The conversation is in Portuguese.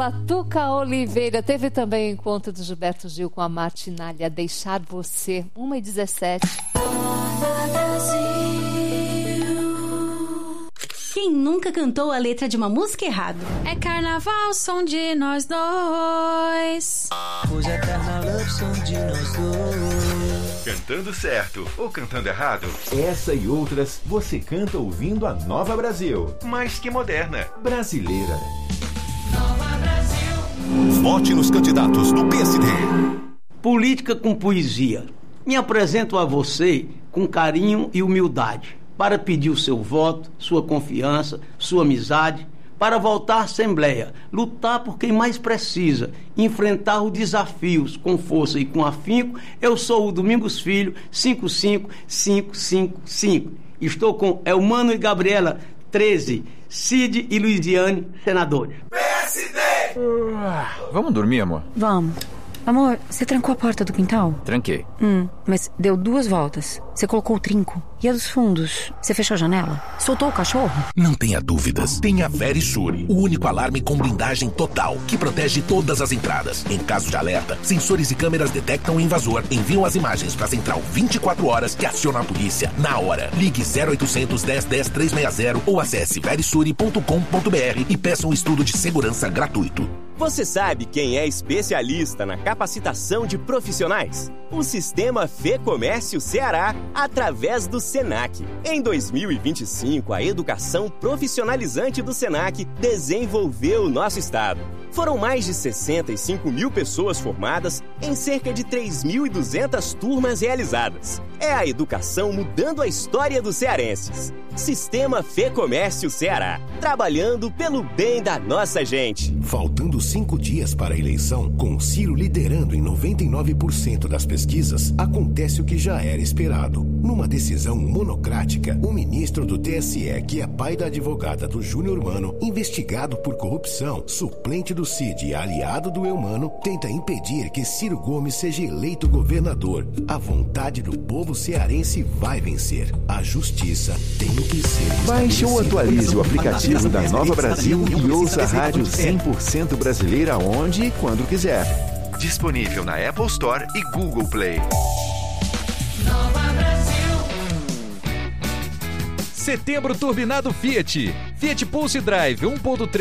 Patuca Oliveira. Teve também o encontro do Gilberto Gil com a Martinalha, Deixar Você, 1h17. Quem nunca cantou a letra de uma música errado? É carnaval, som de nós dois. Hoje é carnaval, som de nós dois. Cantando certo ou cantando errado? Essa e outras você canta ouvindo a Nova Brasil. Mais que moderna. Brasileira. Nova Brasil. Vote nos candidatos do PSD. Política com poesia. Me apresento a você com carinho e humildade, para pedir o seu voto, sua confiança, sua amizade, para voltar à Assembleia, lutar por quem mais precisa, enfrentar os desafios com força e com afinco. Eu sou o Domingos Filho, 55555. Estou com Elmano e Gabriela, 13, Cid e Luiziane, senadores. PSD! Vamos dormir, amor? Vamos. Amor, você trancou a porta do quintal? Tranquei. Mas deu 2 voltas. Você colocou o trinco. E a dos fundos? Você fechou a janela? Soltou o cachorro? Não tenha dúvidas. Tenha Verisure, o único alarme com blindagem total, que protege todas as entradas. Em caso de alerta, sensores e câmeras detectam o invasor, enviam as imagens para a central 24 horas que aciona a polícia na hora. Ligue 0800 10 10 360 ou acesse verisure.com.br e peça um estudo de segurança gratuito. Você sabe quem é especialista na capacitação de profissionais? O Sistema Fê Comércio Ceará, através do Senac. Em 2025, a educação profissionalizante do Senac desenvolveu o nosso estado. Foram mais de 65 mil pessoas formadas em cerca de 3.200 turmas realizadas. É a educação mudando a história dos cearenses. Sistema Fê Comércio Ceará, trabalhando pelo bem da nossa gente. Faltando 5 dias para a eleição, com Ciro liderando em 99% das pesquisas, acontece o que já era esperado. Numa decisão monocrática, o ministro do TSE, que é pai da advogada do Júnior Mano, investigado por corrupção, suplente do Cid e aliado do Eumano, tenta impedir que Ciro Gomes seja eleito governador. A vontade do povo cearense vai vencer. A justiça tem que ser. Baixe ou atualize o aplicativo da Nova Brasil e ouça a rádio 100% brasileira onde e quando quiser. Disponível na Apple Store e Google Play. Nova Brasil. Setembro turbinado Fiat. Fiat Pulse Drive 1.3